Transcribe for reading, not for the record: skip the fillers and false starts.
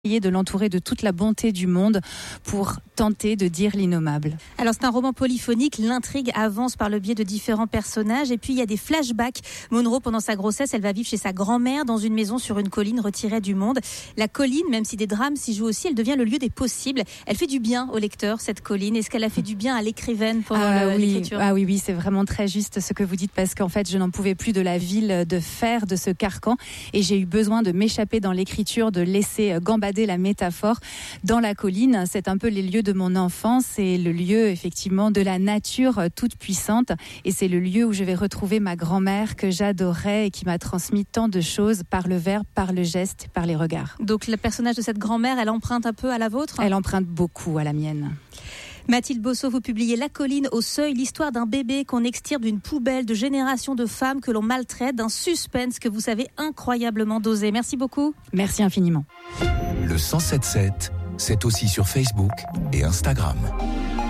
de l'entourer de toute la bonté du monde pour tenter de dire l'innommable. Alors c'est un roman polyphonique, l'intrigue avance par le biais de différents personnages et puis il y a des flashbacks. Monroe, pendant sa grossesse, elle va vivre chez sa grand-mère dans une maison sur une colline retirée du monde. La colline, même si des drames s'y jouent aussi, elle devient le lieu des possibles. Elle fait du bien au lecteur, cette colline. Est-ce qu'elle a fait du bien à l'écrivaine pendant l'écriture ? Oui, c'est vraiment très juste ce que vous dites parce qu'en fait je n'en pouvais plus de la ville de fer, de ce carcan et j'ai eu besoin de m'échapper dans l'écriture, de laisser gambader la métaphore dans la colline. C'est un peu les lieux de mon enfance, c'est le lieu effectivement de la nature toute puissante et c'est le lieu où je vais retrouver ma grand-mère que j'adorais et qui m'a transmis tant de choses par le verbe, par le geste, par les regards. Donc le personnage de cette grand-mère, elle emprunte un peu à la vôtre ? Elle emprunte beaucoup à la mienne. Mathilde Bosso, vous publiez La colline au seuil, l'histoire d'un bébé qu'on extirpe d'une poubelle, de générations de femmes que l'on maltraite, d'un suspense que vous savez incroyablement doser. Merci beaucoup. Merci infiniment. Le 107.7, c'est aussi sur Facebook et Instagram.